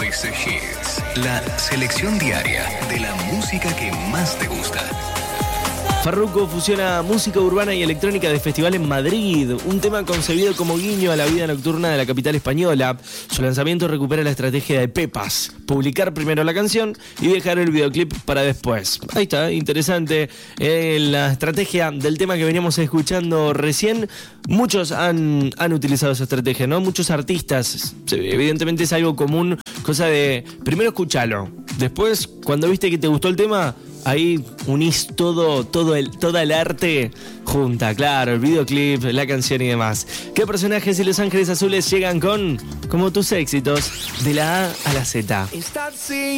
Voice Hits, la selección diaria de la música que más te gusta. Farruko fusiona música urbana y electrónica de festival en Madrid, un tema concebido como guiño a la vida nocturna de la capital española. Su lanzamiento recupera la estrategia de Pepas, publicar primero la canción y dejar el videoclip para después. Ahí está, interesante. La estrategia del tema que veníamos escuchando recién, muchos han utilizado esa estrategia, ¿no? Muchos artistas, evidentemente es algo común, cosa de primero escucharlo, después cuando viste que te gustó el tema, ahí unís toda el arte junta, claro, el videoclip, la canción y demás. ¿Qué personajes y Los Ángeles Azules llegan con como tus éxitos de la A a la Z?